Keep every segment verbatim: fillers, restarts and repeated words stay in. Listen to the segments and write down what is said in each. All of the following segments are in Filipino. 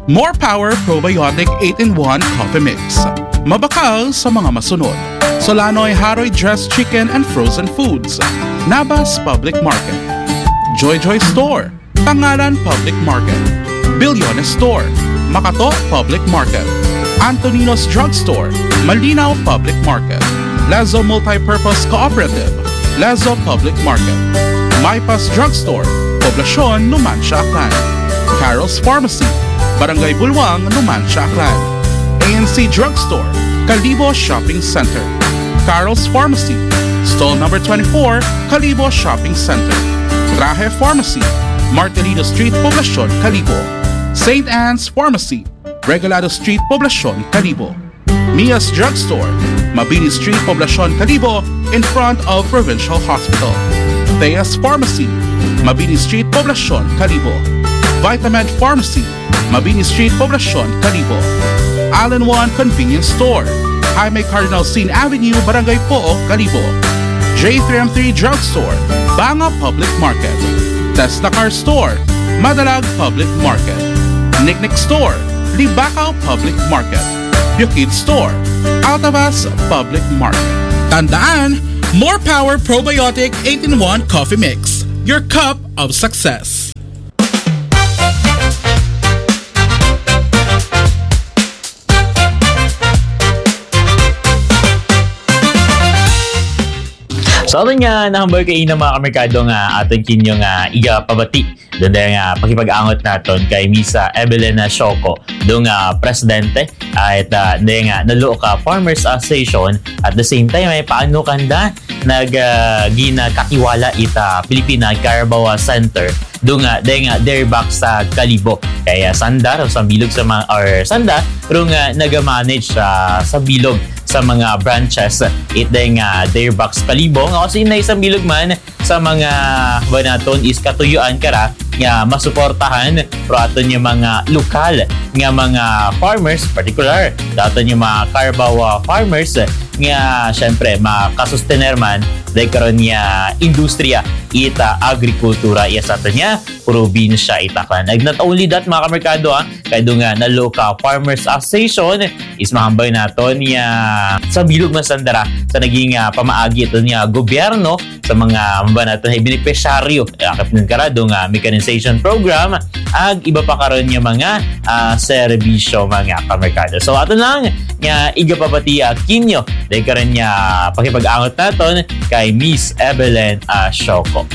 More Power Probiotic eight in one Coffee Mix. Mabakal sa mga masunod. Solanoy Haroy Dressed Chicken and Frozen Foods. Nabas Public Market. Joy Joy Store. Pangalan Public Market. Bilyones Store. Makato Public Market. Antonino's Drugstore. Malinaw Public Market. Lazo Multipurpose Cooperative. Lazo Public Market. Maypas Drugstore. Poblasyon, Numancia, Aklan. Carol's Pharmacy. Barangay Bulwang, Numancia, Aklan. A N C Drugstore. Kalibo Shopping Center. Carol's Pharmacy. Stall number twenty-four, Kalibo Shopping Center. Traje Pharmacy. Martelino Street, Poblasyon, Kalibo. Saint Anne's Pharmacy. Regalado Street, Poblasyon, Kalibo. Mia's Drugstore. Mabini Street, Poblasyon, Kalibo, in front of Provincial Hospital. Thea's Pharmacy. Mabini Street, Poblasyon, Kalibo. Vitamed Pharmacy. Mabini Street, Poblasyon, Kalibo. All-in-One Convenience Store. Jaime Cardinal Sin Avenue, Barangay Pook, Kalibo. J three M three Drugstore. Banga Public Market. Tesla Car Store. Madalag Public Market. Nicknick Store. Libacao Public Market. Bukid Store. Altavas Public Market. Tandaan, More Power Probiotic eight in one Coffee Mix. Your cup of success. So ato nga nahambal kayo ng mga kamerkado nga aton kinyo nga iga pabati doon dahil nga pakipag-angot naton kay Misa Evelyn Shoko doon nga presidente at uh, dahil nga naluo ka Farmers Association at the same time ay paano kanda nag uh, ginakakiwala ita Pilipina Carabao Center doon nga dahil nga thereby sa Kalibo kaya sanda o sa bilog sa mga or sanda ro nga naga-manage uh, sa bilog sa mga branches it dahil nga thereby Kalibo nga kasi na isang bilog man sa mga banaton is katuyuan kara nga masuportahan pro aton yung mga lokal nga mga farmers particular aton yung mga Carabao farmers nga syempre makasustener man dahil karon niya industriya ita agrikultura iya sa aton niya probinsya itaklan. Ag not only that mga kamerkado ha, kaya doon nga na local Farmers Association is mahambay nato niya sa bilog masandara sa naging uh, pamaagi ito niya gobyerno sa mga mamba nato na beneficiaryo akap ng karado nga mechanization program ag iba pa karon niya mga uh, serbisyo mga kamerkado. So ato lang nga iga papati uh, kinyo dahil karon niya pakipag-angot naton kay Miss Evelyn uh, Shoko.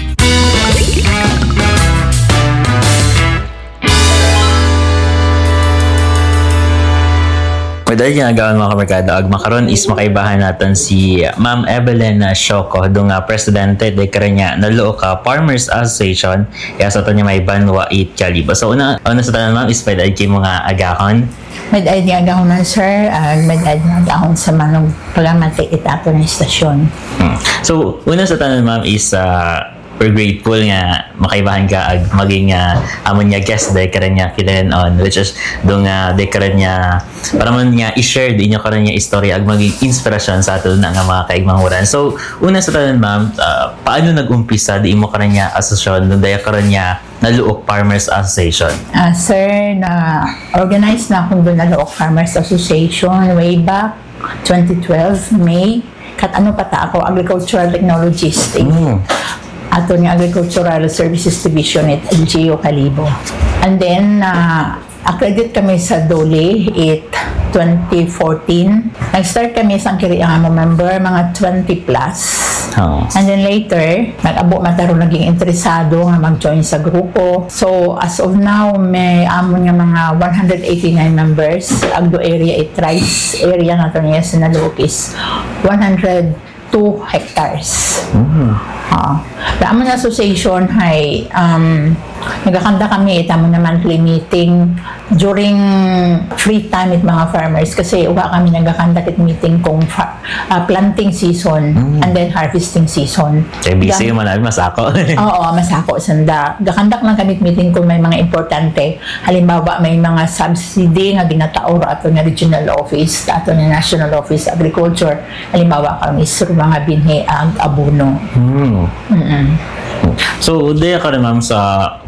Dahil ginagawa mga kamerkado, ag makaroon is makaibahan natin si Ma'am Evelyn Shoko, doon nga presidente de kanya naluo ka Farmers Association, kaya sa ito niya may banwa eight Kalibo. So una, una sa tanan ma'am is pwede kayo mga agahon. May niya agahon man sir, uh, may niya agahon sa manong pagamati itato ng istasyon. Hmm. So una sa tanan ma'am is uh, we're grateful nga makaibahan ka ag maging uh, amon niya guest de karon niya kilen on which is do nga de karon niya para man niya i-share din niyo karon niya istorya ag maging inspirasyon sa ato na nga mga kaigmanguran. So una sa tanan ma'am, uh, paano nag-umpisa di mo karon niya asosasyon do daya karon niya Naluok Farmers Association? Uh, sir, na organize na akong Naluok Farmers Association way back twenty twelve May. Kat ano pa ta ako, agricultural technologist. Mm. Ato ni Agricultural Services Division at L G U Kalibo. And then, uh, accredit kami sa D O L E it twenty fourteen. Nag-start kami sa kiriang member, mga twenty plus. Oh. And then later, nag-abo mataro naging interesado nga mag-join sa grupo. So, as of now, may amo nga mga one hundred eighty-nine members. Agdo area, it rice area na ito niya sa Naluok is one hundred two hectares. Mm-hmm. Uh, the Amon Association ay um, nagkakanda kami itamo na monthly meeting during free time at mga farmers kasi uwa kami nagkakanda kit meeting kung fa- uh, planting season mm. and then harvesting season. Kaya busy mo na, masako. Oo, masako. Sanda. Gakandak lang kami meeting kung may mga importante. Halimbawa, may mga subsidy nga ginataor ato nga regional office, ato nga national office agriculture. Halimbawa, kami sur mga binhi ang abono. Mm. Mm-mm. So, daya ka rin ma'am sa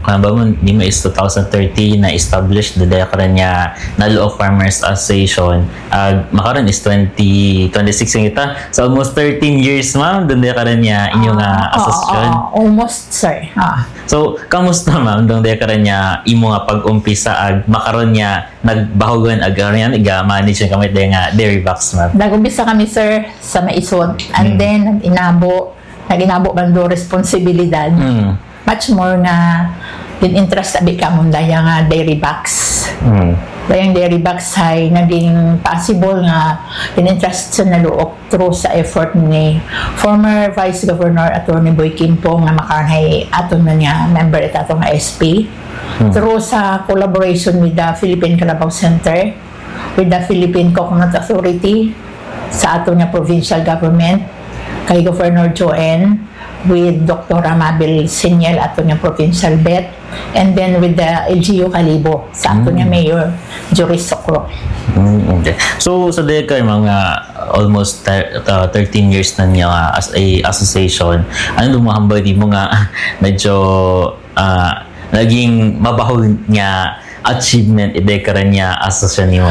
kung ba mo, di mo is twenty thirteen na established the karon niya na Law of Farmers Association. Uh, makaron is twenty twenty-six yung ita. So almost thirteen years ma'am, doon karon niya inyong uh, association. Uh, uh, almost sir. Uh. So kamusta ma'am doon karon niya imo nga pag-umpisa ag makaron niya nagbahugon ag yan iga manage kami day nga dairy box ma'am. Nag-umpisa kami sir sa Maisod and hmm. then nag-inabo nag-inabo bando responsibilidad. Hmm. Much more na din interest abi ka mo daya nga dairy box. Mm. Dayang dairy box ay naging possible nga din interest sa naluok through sa effort ni former Vice Governor Attorney Boy Kimpo nga makahay aton na niya member ita atong S P. Mm. Through sa collaboration with the Philippine Carabao Center, with the Philippine Coconut Authority, sa aton nga provincial government, kay Governor Joanne, with Doctor Amabel Seniel ato nga provincial vet, and then with the L G U Kalibo sa ato nga mm. mayor Joris Sokro. Mm, okay. So sa so kay mga almost uh, thirteen years na niya uh, as a association, ano lumahambay di mo nga medyo uh, naging mabaho niya achievement ide karon niya association ni mo?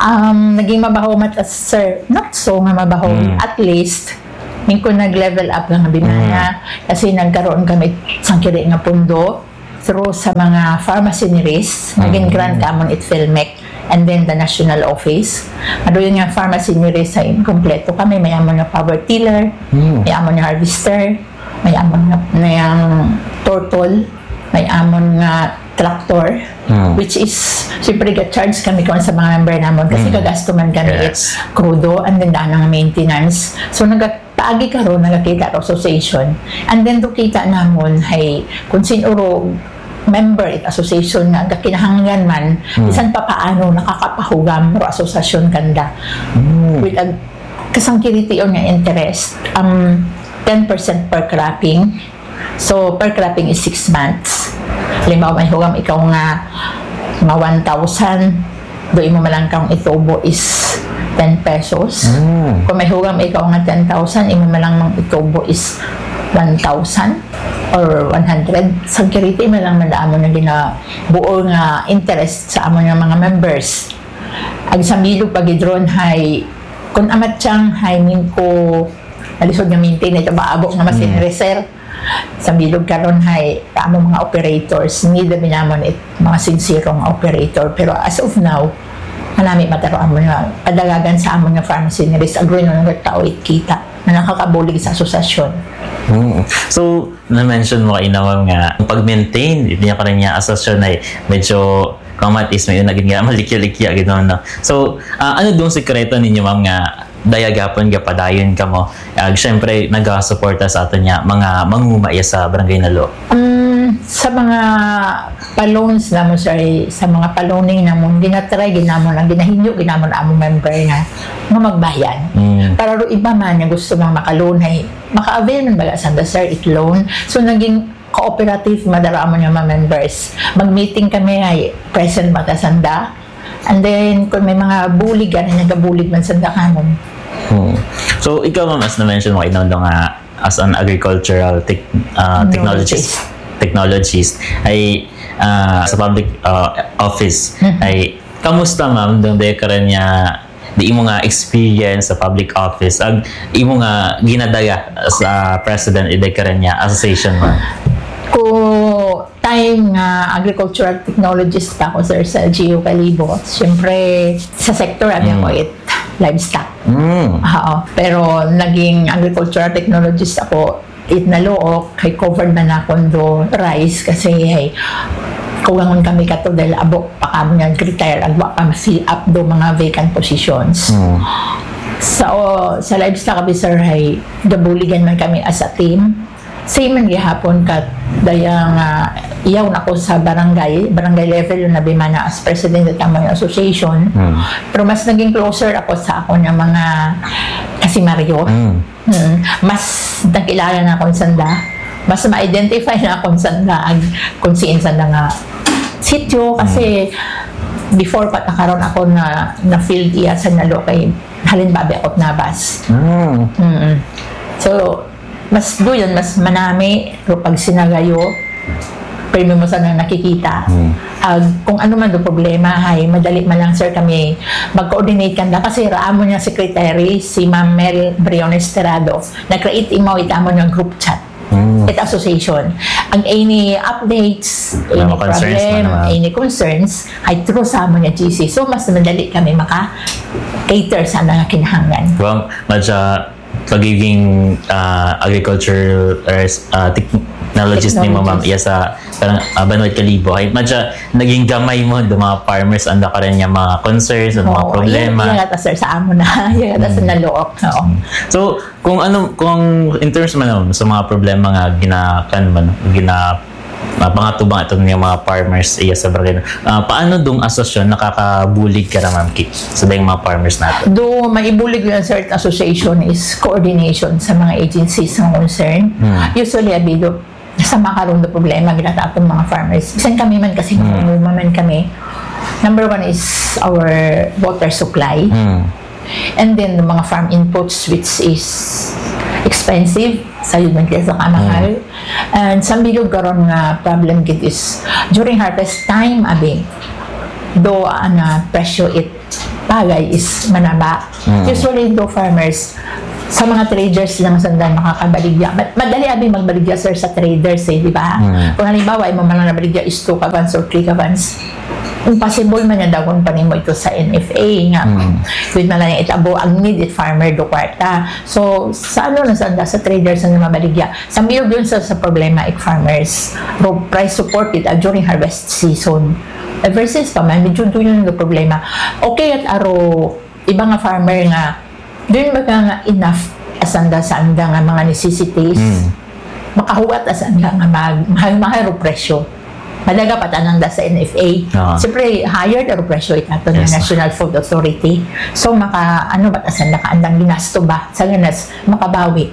Um naging mabaho mat sir, not so nga mabaho, mm. at least min ko nag-level up lang binaya mm. kasi nagkaroon kami sang kiri nga pundo through sa mga pharmacy ni Riz, mm. naging grant kamon it Filmec and then the national office. Ano yun nga pharmacy ni Riz ay kompleto kami, may amon nga power tiller, mm. may amon nga harvester, may amon nga mayang turtle, may amon nga tractor, mm. which is siyempre ga-charge kami kung sa mga member namon kasi mm. kagasto man kami yes. it krudo and then daan ng maintenance. So nag paagi karon nagakita ka association and then do kita namon hay kung sinuro member it association nga gakinahanglan man mm. bisan pa paano nakakapahugam ro asosasyon kanda mm. with a kasangkiriti on nga interest um ten percent per cropping, so per cropping is six months. Halimbawa may hugam ikaw nga mga one thousand, do imo malang kang itubo is ten pesos. Mm. Kung may hugam ikaw nga ten thousand, imo malang mang itubo is one thousand or one hundred. Sa kiriti malang mandaamon na ginabuo nga interest sa amon nga mga members. Ag sa milog pagidron hay kung amat siyang hay min ko nalisod nga maintain ito maabok nga masin mm. reserve sa bilog karon hay amo mga operators need na binamon it mga sinsirong operator, pero as of now manami mataro amo nga kadagagan sa amon nga pharmacy ni Riz agree no nga tao it kita na nakakabulig sa asosasyon. Mm. So na-mention mo kayo naman nga pag-maintain hindi niya karon niya asosasyon ay medyo kamatis may naging nga malikya-likya gano'n no. So uh, ano dong sekreto ninyo ma'am nga dayagapon ka padayon ka mo uh, syempre nag-suporta sa ato niya mga mangumaya sa barangay Nalo? Um, sa mga pa-loans namon sir, sa mga pa-loaning namon ginatry ginamon ang ginahinyo ginamon among member nga nga magbayan. Mm. Para ro iba man nga gusto mang maka-loan ay maka-avail man baga sa sir it loan. So naging cooperative madara mo nga mga members. Mag-meeting kami ay present matasanda. And then kung may mga bulig gan nagabulig man sanda kanon. Hmm. So ikaw ma'am as na-mention mo ino nga as an agricultural tech, uh, technologist technologist ay uh, sa public uh, office mm-hmm. ay kamusta ma'am dong de karon niya di imo nga experience sa public office ag imo nga ginadaya sa president ide karon niya association ma'am? Ko time nga agricultural technologist pa ako sir sa L G U Kalibo, siyempre sa sector abi mm. ako it livestock. Mm. Oo. Pero naging agricultural technologist ako it Nalook kay covered man ako do rice kasi hey kuwangon kami kato dahil abo pa kami nga retire agwa pa fill up do mga vacant positions. Mm. So sa livestock abi sir hay gabuligan man kami as a team. Same man gihapon kat dayang uh, iyaw na ko sa barangay barangay level yung nabimana as president at among association. Mm. Pero mas naging closer ako sa ako ng mga kasi Mario. Mm. Mm. Mas nakilala na akong sanda. Mas ma-identify na akong sanda kung siin sanda nga sityo kasi mm. before pa nakaroon ako na na field iya sa Nalo kay halimbabi ako nabas. Mm. Mm. So mas doon mas manami pero pag sinagayo premium mo sa nang nakikita. Hmm. Uh, kung ano man do problema, hay, madali man lang sir kami mag-coordinate kanda kasi raan mo niya secretary, si Ma'am Mel Briones Terado. Na-create imo itamo ng group chat. Mm. It association. Ang any updates, any Mga concerns problem, mo naman. any concerns, ay through sa mo niya G C. So, mas madali kami maka-cater sa mga kinahanglan. Well, madya pagiging uh, agriculture or uh, technologist ni mo ma'am iya sa parang uh, Banoy Kalibo ay madya naging gamay mo do mga farmers anda ka rin yung mga concerns at mga Oo, problema. Yan, yan ata sir sa amo na. Yan ata sa nalook. Oo. So kung ano kung in terms man no, sa mga problema nga ginakan man gina uh, pangatubang ito ng mga farmers iya sa barangay. Uh, paano dong asosyon nakakabulig ka na ma'am Ki sa dayong mga farmers natin? Do maibulig yung certain association is coordination sa mga agencies ng concern. Hmm. Usually abido sa makaroon do problema ginata atong mga farmers. Bisan kami man kasi Hmm. mm. man kami. Number one is our water supply. Hmm. And then the mga farm inputs which is expensive sa yun man sa kamahal. And sa bilog karon nga problem gid is during harvest time abi do ang uh, presyo it bagay is manaba. Mm. Usually do farmers sa mga traders lang sandan makakabaligya. Madali abi magbaligya sir sa traders eh, di ba? Mm. Kung halimbawa ay mo man lang nabaligya is two kavans or three kavans, impossible man na dagon pa nimo ito sa N F A nga. Mm. With man lang itabo ang needed farmer do kwarta. So sa ano na sanda sa traders na mabaligya. Sa milk yun sa, sa problema ik farmers. Ro price supported uh, during harvest season. Ever since pa man medyo doon yung problema. Okay at aro iba nga farmer nga doon ba nga enough asanda sa anda nga mga necessities. Mm. Makahuwat asanda nga mag mahal presyo. Madaga pa tanang da sa N F A. Ah. Siyempre, higher na presyo itato ng Yes. National Food Authority. So, maka, ano ba, asan na kaandang ginasto ba? Sa ganas, makabawi.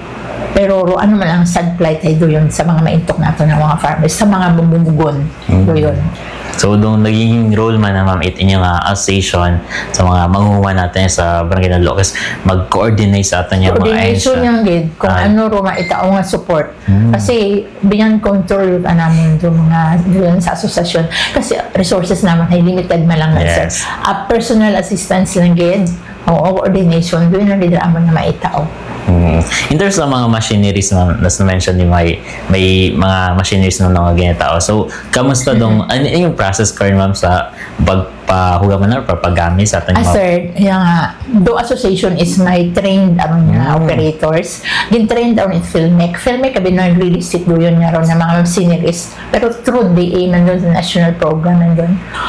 Pero, ro, ano man ang sad plight ay do yun sa mga maintok nato ng mga farmers, sa mga bumumugon. Mm. Do yun. So, doon naging role man na ma'am it inyong uh, association sa mga manguha natin sa barangay ng Locos mag-coordinate sa atin yung mga Coordination ahensya. yung gid kung Ah. ano ro maitao nga support. Mm. Kasi beyond control ka namin do mga doon sa asosasyon kasi resources naman ay limited man lang sir. Yes. A personal assistance lang gid o coordination doon lang gid amon na maitao. Mm. In terms ng mga machineries na nas na-mention ni may may mga machineries na mga ganyan tao. So, kamusta dong ano yung process ko ma'am sa pagpahuga man or pagpagamit sa ating Ah, sir, yung nga, do association is my trained aron nga Mm. operators. Gin-trained aron it Filmec. Filmec kabi na release it do yun nga ron na mga sceneries. Pero through the aim nandun sa national program nandun.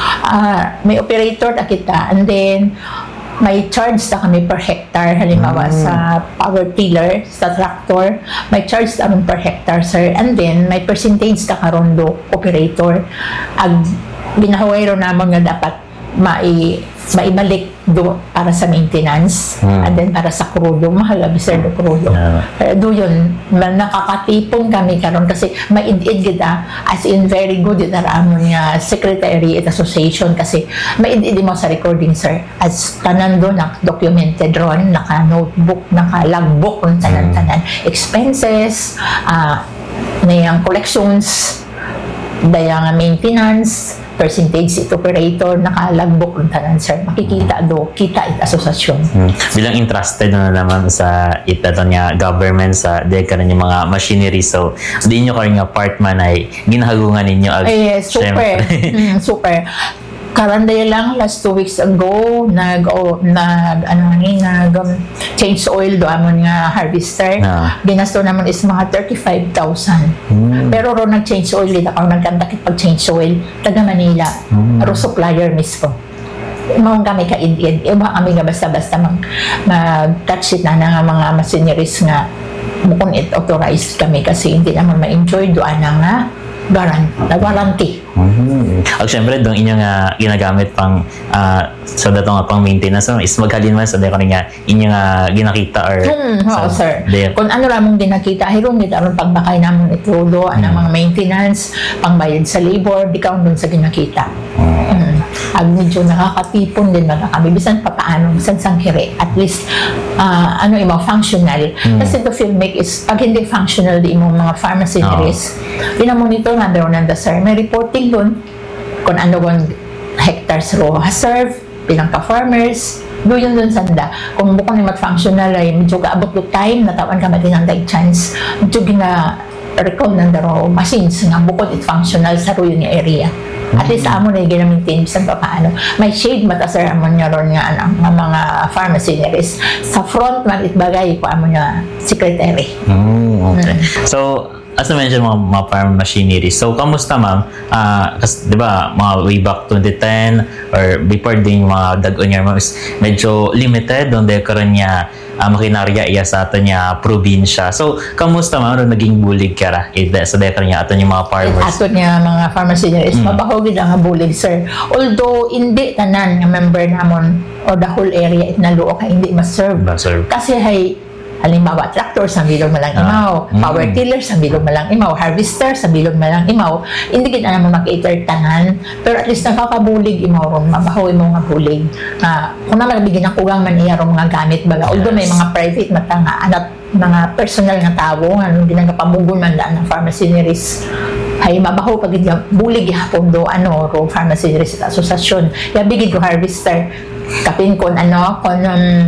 Ah, may operator na kita. And then, may charge na kami per hectare halimbawa Mm. sa power tiller sa tractor may charge na kami per hectare sir and then may percentage na karon do operator ag ginahuway ro namon nga dapat mai maibalik do para sa maintenance Mm. and then para sa krudo mahalaga sir do krudo Yeah. uh, do yun man nakakatipong kami karon kasi maidid gid ah, as in very good it amon nga secretary at association kasi maidid mo sa recording sir as tanan do na documented ron naka notebook naka logbook kung tanan-tanan expenses ah na yung collections daya nga maintenance percentage it operator naka-logbook ng tanan sir makikita do kita it asosasyon. Hmm. Bilang interested na naman sa itato niya government sa di ka rin yung mga machinery so di nyo karing nga part man ay ginahagungan ninyo ag Eh, super. mm, super. Karanday lang, last two weeks ago, nag, oh, nag, ano nga, nag, um, change oil do amon nga harvester. Ah. Ginasto naman is mga thirty-five thousand. Hmm. Pero ro nag-change oil, dito ako nagkandakit pag-change oil, taga Manila. Hmm. Ro supplier mismo. Mawang kami ka-id-id. Iba kami nga basta-basta mag, mag-touch it na nga mga machineries nga mukon it authorized kami kasi hindi naman ma-enjoy doon na nga warranty, warranty Mm-hmm. At syempre, doon inyong uh, ginagamit pang uh, sa dato nga pang maintenance is maghalin man sa deko nga inyong uh, ginakita or hmm, oo, sir. There. Kung ano ramong ginakita, hirong kita ron pagbakay namon itulo, mm. ang mga maintenance, pangbayad sa labor, di ka doon sa ginakita. Mm. Mm. Ag medyo nakakatipon din na kami, bisan pa paano, bisan sang hiri, at least, uh, ano imo, functional. Mm. Kasi the filmic is, pag hindi functional, di imong mga pharmacy oh. Is, pinamonitor na daw nanda, sir. May reporting doon, kung ano kung hectares raw serve, bilang ka-farmers, doon yun sanda. Kung bukang yung mag-functional ay medyo kaabot yung time, natawan ka matinanday chance, medyo gina-recall ng daro machines nga bukod it functional sa ruyo nga area. At least amo na yung ginamitin, bisan pa paano. May shade matasar amon nyo ron nga ang mga pharmacy nurses. Sa front man itbagay ko amo nga secretary. Mm, okay. Mm. So, as I mentioned, mga, mga farm machinery. So, kamusta ma'am? Uh, kasi, di ba, mga way back twenty ten or before din mga dag-on niya, ma'am, is medyo limited doon dahil karoon niya uh, makinarya iya sa ato niya probinsya. So, kamusta ma'am? Ano naging bulig ka ra? Sa dahil karoon niya ato niya mga farmers? Ato niya mga pharmacy niya is mm. mabahogid ang bulig, sir. Although, hindi tanan nga member namon or the whole area it naluo ka hindi ma-serve. Ma-serve. Kasi hay halimbawa, tractor sa bilog malang imaw, ah, power mm. tiller sa bilog malang imaw, harvester sa bilog malang imaw, hindi kita naman mag-cater tanan, pero at least nakakabulig imaw ron, mabahoy mo nga bulig. Uh, kung naman nabigyan ng kugang man iya ron mga gamit baga, although may mga private matanga, anak, mga personal nga tao, ano, ginagapamugon man daan ng pharmacy nurses, ay mabaho pag bulig hapon do ano ro pharmacy nurses asosasyon. Ya bigid ko harvester kapin kon ano kon um,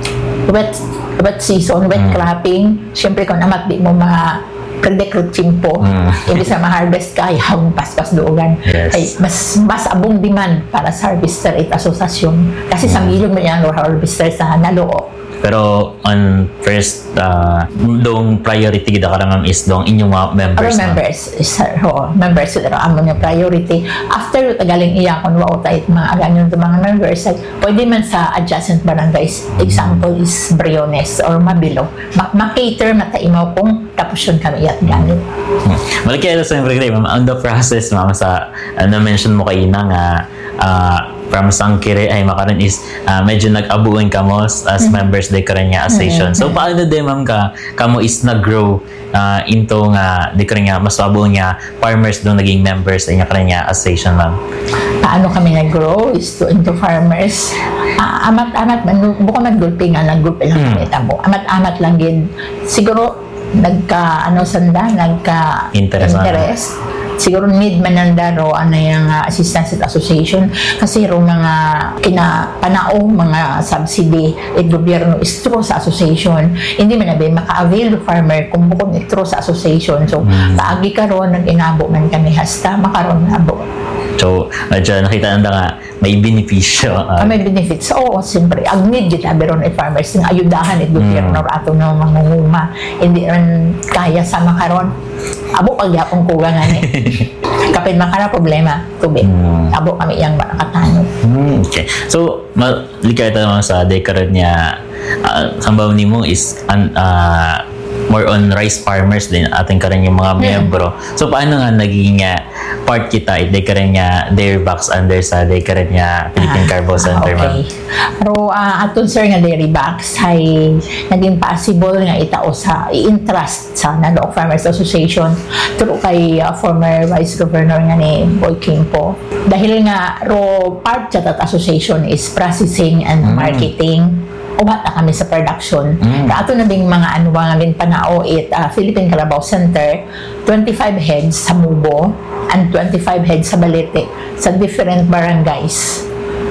wet wet season, wet mm. cropping, syempre kung amat di mo ma predict timpo, mm. ibig sa ma-harvest ka, yung paspas doogan. Yes. Ay, mas mas abong demand para sa harvester at asosasyon. Kasi mm. sa milyon mo yan, harvester sa naloo. Pero on first, uh, dong priority kita karamam is dong inyong mga members. Our members, is, oh, members sila amo yung priority. After tagaling iya kung wao tayo mga aganyon ng mga members, ay, pwede man sa adjacent barangays. Example is Briones or Mabilo. Ma-cater mataimaw kung tapos yun kami at ganit. Hmm. Malaki ito sa siyempre, ma'am, on the process, ma'am, sa uh, na-mention mo kayo na nga uh, from Sangkiri ay makaroon is uh, medyo nag-abuin ka mo as mm-hmm. members de karon nga station. Mm-hmm. So paano de ma'am ka kamo is nag-grow uh, into nga de karon nga mas abo nga farmers do naging members ay nga karon nga station, ma'am? Paano kami nag-grow is to into farmers. Uh, amat-amat man buko man gulpi nga nag-gulpi lang kami mm. tamo. Amat-amat lang gid. Siguro nagka ano sanda nagka interest. interest. Siguro need man ng daro ano yung uh, assistance at association kasi ro mga kinapanao mga subsidy at gobyerno is through sa association hindi man nabi maka-avail the farmer kung bukod through sa association so mm. taagi karon nag-inabo man kami hasta makaron nabo. So, medyo nakita nanda nga may benepisyo. Uh, ah, may benefits. Oo, siyempre. Ang need kita beron ay farmers nga ayudahan at gobyerno mm. ato ng mga nguma. Hindi rin kaya sa makaron. Abo pag yapong kugangan eh. Kapit makara problema, tubig. Mm. Abo kami iyang nakatano. Mm, okay. So, malikay ito naman sa dekaron niya, uh, sambaw ni mo is an, uh, more on rice farmers din ating karon yung mga miyembro. So paano nga naging uh, part kita ide karon nga dairy box under sa de karon nga Philippine ah, Carbo Center, ma'am? Okay. Pero uh, aton sir nga dairy box ay naging possible nga itao sa i-entrust sa Nalook Farmers Association through kay uh, former Vice Governor nga ni Boy Kimpo. Dahil nga ro part sa that association is processing and mm. marketing. Ubat na kami sa production. Mm. Ato na ding mga ano nga din panao it uh, Philippine Carabao Center, twenty-five heads sa Mubo and twenty-five heads sa Balete sa different barangays.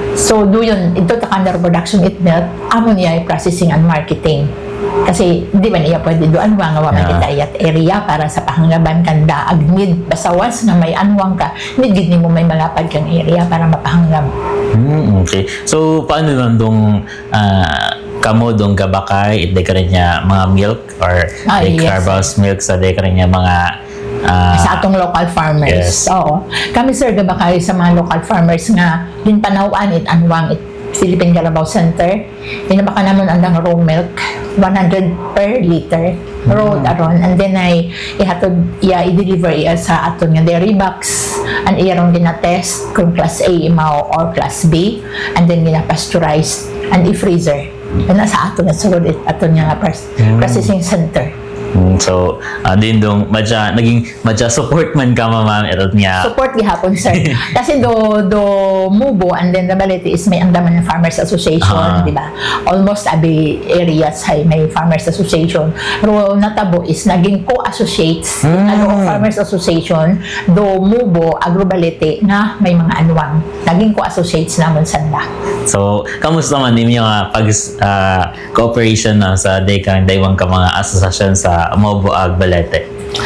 So do yun, ito ta under production it milk, amo niya ay processing and marketing. Kasi hindi man iya pwede do anwang nga wa man kita iyat area para sa pahangaban kanda agmid basawas nga may anwang ka need gid nimo may malapad kang area para mapahanggab. Mm, okay. So paano man dong uh, kamo dong gabakay ide karon niya mga milk or ah, like yes. Carbao's milk sa de karon niya mga uh, sa atong local farmers. Yes. Oo. Kami sir gabakay sa mga local farmers nga ginpanaw-an it anwang it Philippine Carabao Center. Pinabaka naman ang raw milk one hundred per liter. road aron, and then ay ihatod iya i-deliver iya sa aton nga dairy box, and iya ron gina-test kung class A imaw or class B, and then gina-pasteurize and i-freezer. And nasa aton na sulod aton nga processing center. Mm, so, uh, din dong, madya, naging, madya support man ka, ma'am, ito niya. Support gihapon, sir. Kasi do, do Mubo, and then the Balete is may Andaman Farmers Association, uh-huh. di ba? Almost abi areas hay may Farmers Association. Pero natabo is naging co-associates, mm. ano, Farmers Association, do Mubo, Agro Balete, na may mga anuwang. Naging co-associates naman sanda. So, kamusta man din yung uh, pag uh, cooperation na sa dekang daywang ka mga asosasyon sa Mubo Ag Balete?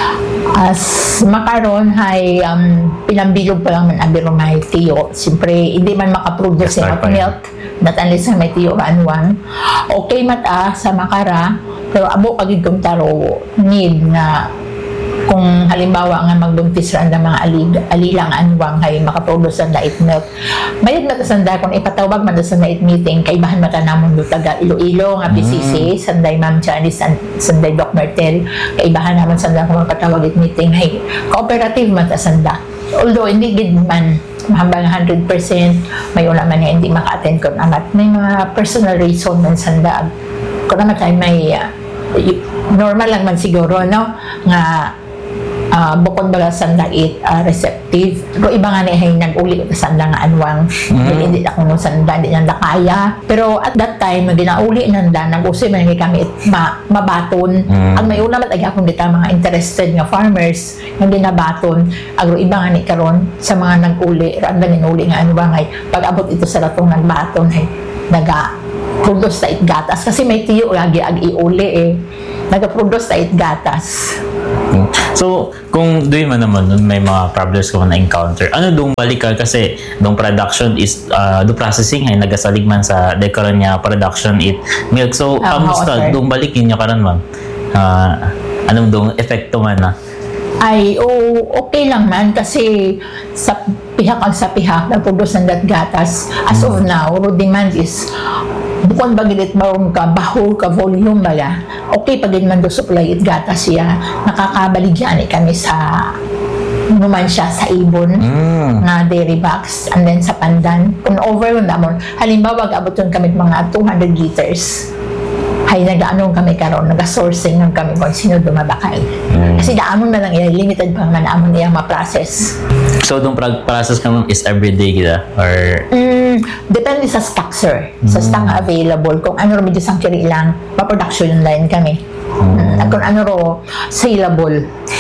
As makaron hay um, pinambilog pa lang man abiro may tiyo. Siyempre, hindi man makaproduce ng milk, not unless may tiyo anuan. Okay mata sa makara, pero abo pagid kong taro need na kung halimbawa nga magbuntis ra ang mga alig, alilang anwang hay makaproduce ng light milk. Mayad matasanda kung ipatawag man sa night meeting kay bahan mata namon do taga Iloilo nga B C C, mm. sanday Ma'am Janice, sanday Doc Martel, kay bahan namon sanda kung magpatawag it meeting hay cooperative matasanda. Although hindi gid man mahambang one hundred percent, may una man nga hindi maka-attend kun amat may mga personal reason man sanda. Kun amat ay may uh, normal lang man siguro no nga Uh, bukod baga sanda it uh, receptive, pero iba nga niya nag-uli ko sanda nga anwang, mm. hindi ako nung sanda, hindi nanda kaya, pero at that time ginauli nanda, nag-usay man kami it ma mabaton, mm. ang may una mat agapon dita mga interested nga farmers nga ginabaton, agro iba nga ni karon sa mga nag-uli, randa ginuli nga anwang ay pag-abot ito sa latong nagbaton ay naga produce sa it gatas, kasi may tiyo lagi ag iuli eh, nag-produce sa it gatas. So, kung doon man naman may mga problems ko na encounter, ano dong balik ka kasi dong production is uh, do processing ay nagasalig man sa dekaron niya production it milk. So, oh, kamusta dong balik niyo karon ma'am? Uh, anong dong epekto man na? Ay, oh, okay lang man kasi sa pihak ang sa pihak nagproduce ng gatas. As of now, the demand is bukod bagilit marong ka, bahol ka, volume bala. Okay, pag man do supply it gatas siya, nakakabaligyan kami sa numan siya sa ibon mm. na dairy box, and then sa pandan. Kung over yun namon, halimbawa abuton kami mga two hundred liters. Hay nag-aanong kami karon, nag-sourcing ng kami kung sino dumabakay. Mm. Kasi daamon na lang, limited pa man amon niya ma-process. So, itong process ka is everyday kita? Or? Mm, depende sa stock, sir. Sa mm. stock available. Kung ano rin medyo sang kiri lang, pa-production line kami. Mm. At kung ano rin saleable.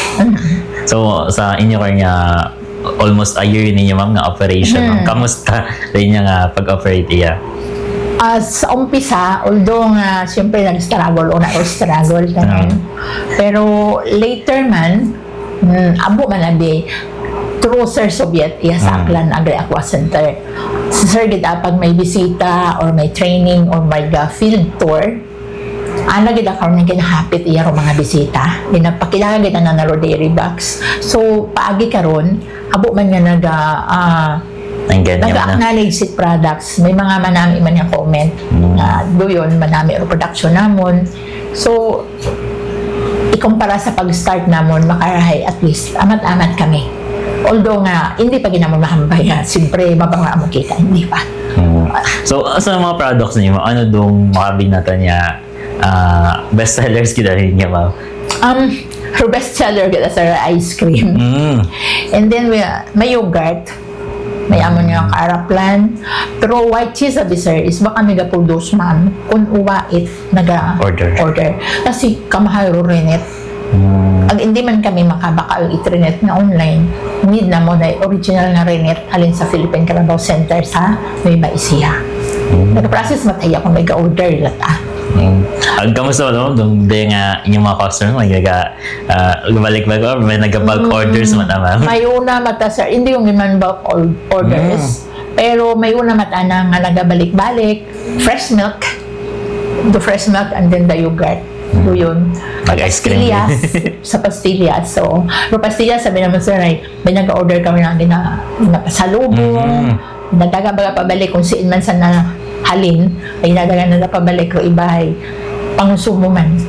So, sa inyo kanya almost a year ninyo ma'am nga operation. Mm. Kamusta rin niya nga pag-operate iya? Uh, sa umpisa, although nga siyempre nag-struggle o na-struggle ganun. Uh. Pero later man, mm, abo man abi, through Sir Soviet, iya sa Aklan mm. Agri Aqua Center. Sir, kita pag may bisita or may training or may uh, field tour, ana kita karon nga kinahapit iya ro mga bisita. Ginapakilala kita na naro dairy box. So, paagi karon, abo man nga nag uh, nag-acknowledge it products. May mga manami man yung comment mm. na do yun, manami o production namon. So, ikumpara sa pag-start namon, makarahay at least amat-amat kami. Although nga, hindi pa ginamon mahambay ha. Siyempre, mabanga mo kita, hindi pa. Hmm. So, sa mga products niyo, ano dong makabinatan niya uh, best sellers kita rin niya, ma'am? Um, her best seller kita sa ice cream. Mm. And then, we, may yogurt. May amon niya ang Caraplan. Pero white cheese sabi, sir, is baka may ga-produce, ma'am, kung uwa it, naga-order. Order. Kasi kamahal rin it. Mm. Ang hindi man kami makabaka ang internet na online, need na mo na original na rin alin sa Philippine Carabao Center sa Nueva Ecija. Mm. Nag-process matay ako, may ga-order lata. Mm. Ang kamusta mo, doon din nga inyong mga customer, may naga, uh, balik-balik or may nag-bulk orders mm. mata, ma'am? May una mata, sir, hindi yung naman bulk orders, mm. pero may una mata na nga nagabalik-balik, fresh milk, the fresh milk and then the yogurt. So yun, mag-ice cream sa pastillas. So, pero pastillas, sabi naman sir, ay, may nag-order kami na ginapasalubong, mm-hmm. nadaga baga pabalik kung siin man sana halin, ay nadaga na pabalik ko iba ay pangusumo man.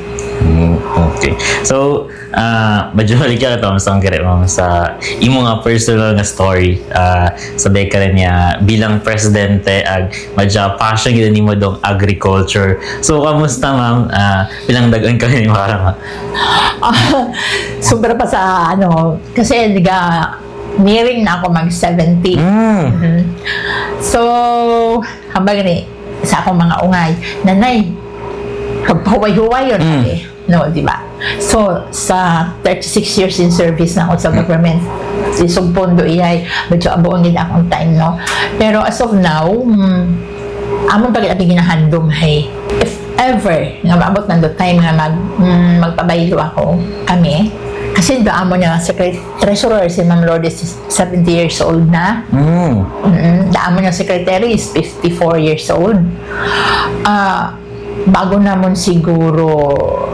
Mm, okay. So, uh, medyo balik ka ito sa kire mo sa imo nga personal nga story uh, sa dekada niya bilang presidente ag medyo passion gid nimo dong agriculture. So, kamusta ma'am? Uh, bilang dagan ka ni parang uh, sobra pa sa ano kasi diga nearing na ako mag seventy. Mm. Mm-hmm. So, hambag ni sa akong mga ungay, nanay, pagpahuway-huway yun. Mm. Eh. No, di ba? So, sa thirty-six years in service na ako sa government, si Sugpondo iyay, medyo abuon din akong time, no? Pero as of now, mm, among pag-iabi ginahandom, hey, if ever, nga maabot na do time nga mag, mm, magpabaylo ako, kami, kasi doon mo niya, secret, treasurer, si Ma'am Lourdes is seventy years old na. Mm. Mm-hmm. Daan mo niya, secretary is fifty-four years old. Ah, uh, bago namon siguro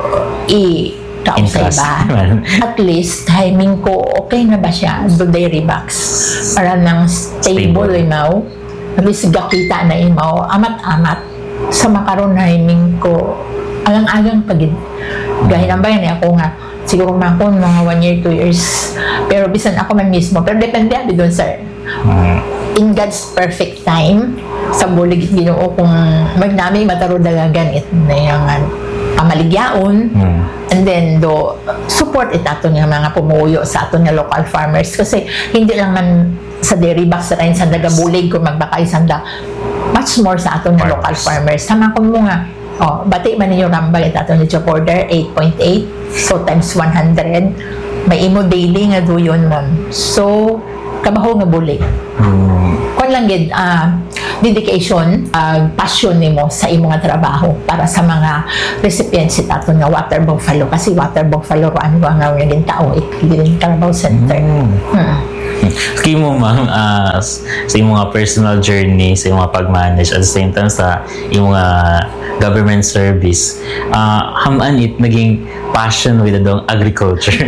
i taong sa iba. At least, timing ko, okay na ba siya? Do dairy box. Para nang stable, imaw. At least, gakita na imaw. Amat-amat. Sa makaroon timing ko, agang-agang pagid. Gahit ang bayan, ako nga, siguro makon, mga one year, two years. Pero bisan ako man mismo. Pero depende abi doon, sir. In God's perfect time, sa bulig Ginoo kung magnami mataro dalagan it na yung pamaligyaon. Mm. And then do support it ato nga mga pumuyo sa ato nga local farmers kasi hindi lang man sa dairy box rin sa nagabulig kung magbakay sanda, much more sa ato nga local farmers. Sama ko mo nga, oh, bati man ninyo rambal it ato nga job order eight point eight, so times one hundred, may imo daily nga do yun, ma'am. So kabaho nga bulig. Mm. Kung lang gid uh, dedication, uh, passion nimo sa imo nga trabaho para sa mga recipients sa aton nga water buffalo kasi water buffalo ro ano nga nga din tao ikilin Carabao Center. Mm. Hmm. Kaya mo ma'am, uh, sa imo nga personal journey, sa imo nga pag-manage at the same time sa imo nga government service, uh, haman it naging passion with the agriculture?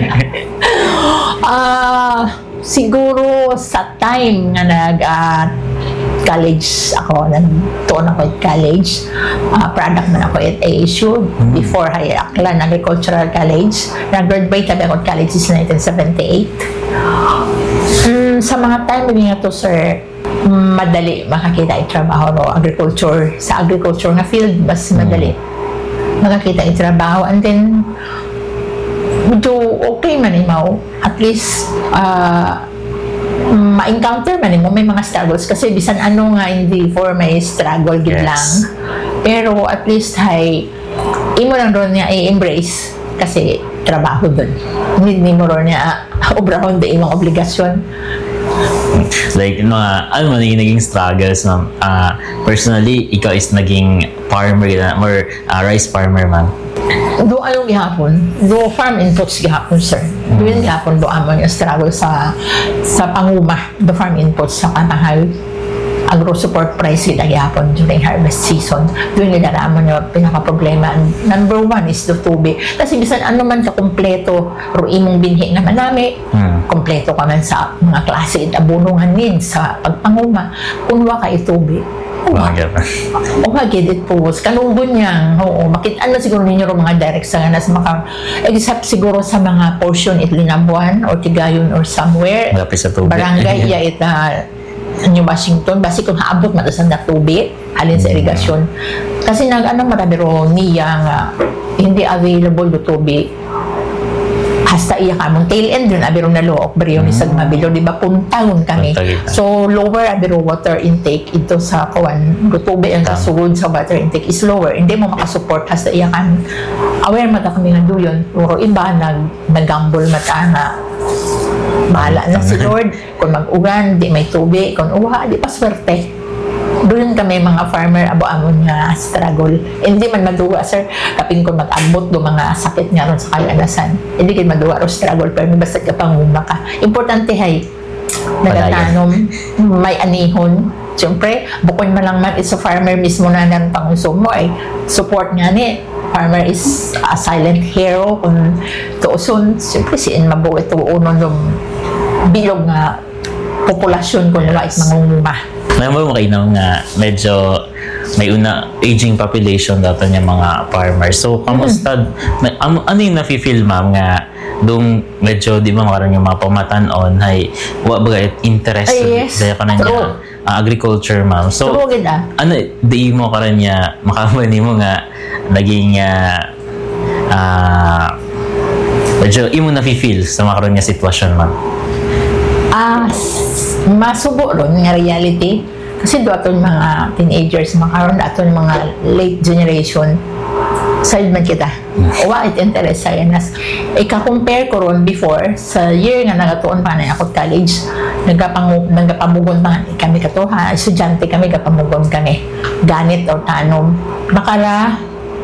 Ah, uh, siguro sa time nga nag uh, college ako, nagtuon ako at college, uh, product na ako at A S U mm. before higher Aklan Agricultural College. Nag-graduate kami ako at college is nineteen seventy-eight. Mm, sa mga time nga to, sir, madali makakita yung trabaho no, agriculture, sa agriculture nga field, mas madali makakita yung trabaho. And then medyo okay man imaw, at least uh, ma-encounter man mo may mga struggles kasi bisan ano nga hindi for may struggle gid yes. lang, pero at least hay imo lang ron niya i-embrace kasi trabaho dun, hindi mo ron niya obrahon de imong obligasyon. Like mga ano man yung naging struggles no? Uh, personally ikaw is naging farmer or uh, rice farmer man. Do ano gihapon, do farm inputs gihapon, sir. Do yun gihapon, do amon yung struggle sa sa panguma, do farm inputs sa kamahal. Agro support price sila gihapon during harvest season. Do yun nila amon yung pinaka-problema. Number one is do tubig. Kasi bisan ano man ka kompleto, ro imong binhi naman nami, hmm. kompleto ka man sa mga klase at abunungan din sa pagpanguma. Kunwa ka itubig. O nga, get it po. Kanungbon niya, oo, makita na siguro ninyo rin mga direct sa ganas, maka, except siguro sa mga portion it Linabuan or Tigayon or somewhere, barangay, iya it uh, New Washington, basi kung haabot matasan na tubig, halin sa irigasyon. Kasi nag, ano, marami ro niya nga, hindi available do tubig. Hasta iya ka mong tail end yun, abiro na look, bariyo ni Sagma Bilo, di ba, puntagon kami. So, lower abiro water intake ito sa kawan, lutubi ang kasugod sa water intake is lower. Hindi mo makasupport hasta iya kan. Aware mata kami nga doon, puro iba, nag, nag-gamble mata na bahala na si Lord. Kung mag-ugan, di may tubig. Kung uha, di pa swerte. Doon kami mga farmer abo-amon nga struggle. Hindi man maduwa, sir, kapin ko mag-abot do mga sakit nga ron sa kalanasan. Hindi kayo maduwa ro struggle, pero basta ka panguma ka. Importante hay, nagatanom, may anihon. Siyempre, bukod man lang man, it's a farmer mismo na ng pangonsumo ay support nga ni. Farmer is a silent hero. Kung tuuson, siyempre siin mabuhay ito uno ng bilog nga populasyon kung yes. Nawait mangunguma. Alam mo kayo nga medyo may una aging population dato niya mga farmers. So kamusta na, ano, ano yung nafi-feel ma'am nga dong medyo di ba makaroon yung mga pamatanon hay wa ba interest Ay, yes. daya ka na niya uh, agriculture ma'am. So True, gid, ah. ano di mo karon niya makamani mo nga naging uh, uh, medyo imo nafi-feel sa makaroon nga sitwasyon ma'am. Ah, s- masubo ron nga reality. Kasi do aton mga teenagers, mga karon aton mga late generation, side man kita. Wa it interest sa yanas. Ika-compare ko ron before, sa year nga nagatuon pa na ako college, nagapang nagapamugon pa kami kato, ha, estudyante kami, gapamugon kami. Ganit o tanom. Makala,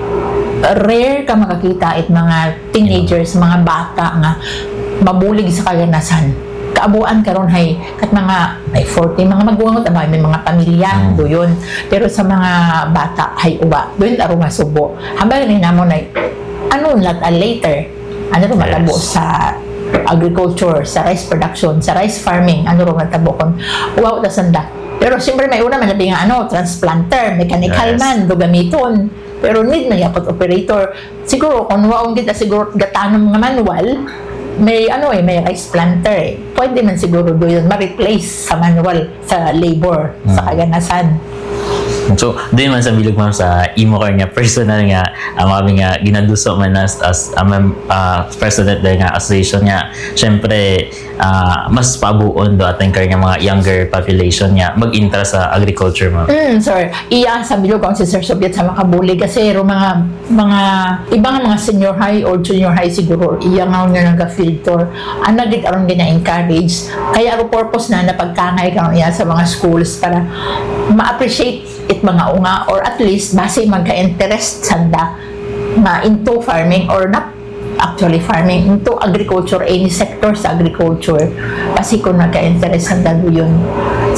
rare ka makakita it mga teenagers, mga bata nga mabulig sa kaganasan. Kaabuan karon hay kat mga may forty mga maguwangot ama may mga pamilya Mm. do yun, pero sa mga bata hay uwa doon aro masubo hambal ni namo na ano lat a later ano ro matabo Yes. sa agriculture, sa rice production, sa rice farming, ano ro matabo kon uwa ta sanda. Pero siyempre may una man labi nga ano transplanter, mechanical Yes. man do gamiton, pero need man yapot operator. Siguro kung waong kita siguro gatanom nga manual, may ano eh, may rice planter eh. Pwede man siguro do yun, ma-replace sa manual, sa labor, sa kaganasan. So, doon man sa bilog ma'am sa imo ka nga personal nga ang mga nga ginaduso man as, as um, uh, president dahil nga association nga syempre uh, mas pabuon do ating kar nga mga younger population nga mag-interest sa agriculture ma'am. Mm, sir. Iya sa bilog ang si Sir Soviet sa makabuli kasi ro mga mga ibang mga senior high or junior high siguro iya nga nga nag-field tour. Ana gid aron gina-encourage. Kaya ro purpose na napagkangay karon iya sa mga schools para ma-appreciate it mga unga or at least base magka-interest sanda na into farming or not actually farming, into agriculture, any sector sa agriculture kasi kung nagka-interest sanda yun